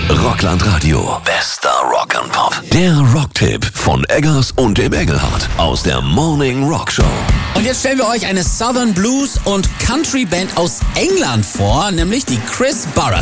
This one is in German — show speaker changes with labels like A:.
A: Rockland Radio. Bester Rock'n'Pop. Der Rocktipp von Eggers und dem Engelhardt aus der Morning Rock Show.
B: Und jetzt stellen wir euch eine Southern Blues und Country Band aus England vor, nämlich die Chris Barras.